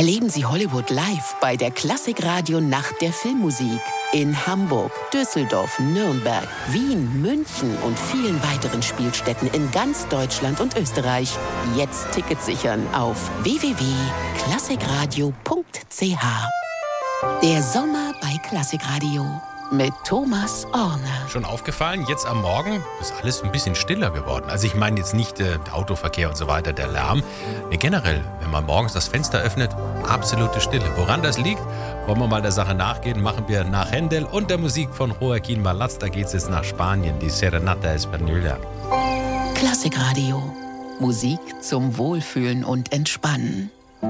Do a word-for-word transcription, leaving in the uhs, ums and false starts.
Erleben Sie Hollywood live bei der Klassikradio Nacht der Filmmusik. In Hamburg, Düsseldorf, Nürnberg, Wien, München und vielen weiteren Spielstätten in ganz Deutschland und Österreich. Jetzt Tickets sichern auf w w w punkt klassikradio punkt c h. Der Sommer bei Klassikradio mit Thomas Orne. Schon aufgefallen, jetzt am Morgen ist alles ein bisschen stiller geworden. Also ich meine jetzt nicht äh, der Autoverkehr und so weiter, der Lärm. Nee, generell, wenn man morgens das Fenster öffnet, absolute Stille. Woran das liegt, wollen wir mal der Sache nachgehen. Machen wir nach Händel und der Musik von Joaquin Malaz. Da geht es jetzt nach Spanien, die Serenata Española. Klassikradio. Musik zum Wohlfühlen und Entspannen.